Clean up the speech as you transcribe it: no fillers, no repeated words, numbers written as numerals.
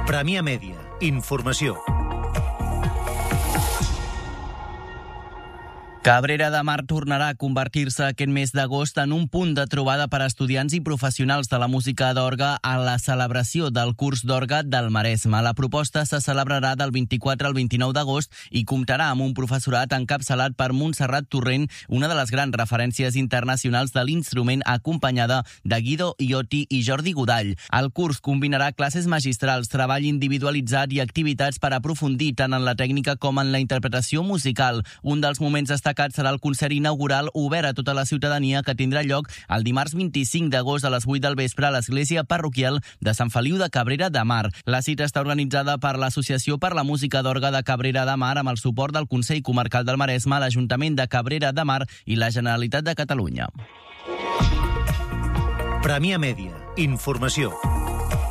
Premià Mèdia. Informació. Cabrera de Mar tornarà a convertir-se aquest mes d'agost en un punt de trobada per a estudiants i professionals de la música d'orgue a la celebració del curs d'orgue del Maresme. La proposta se celebrarà del 24 al 29 d'agost i comptarà amb un professorat encapçalat per Montserrat Torrent, una de les grans referències internacionals de l'instrument, acompanyada de Guido Iotti i Jordi Godall. El curs combinarà classes magistrals, treball individualitzat i activitats per aprofundir tant en la tècnica com en la interpretació musical. Un dels moments destacats serà el concert inaugural obert a tota la ciutadania que tindrà lloc el dimarts 25 d'agost a les 8 del vespre a l'església parroquial de Sant Feliu de Cabrera de Mar. La cita està organitzada per l'Associació per la Música d'Orgue de Cabrera de Mar amb el suport del Consell Comarcal del Maresme, l'Ajuntament de Cabrera de Mar i la Generalitat de Catalunya. Premià Mèdia. Informació.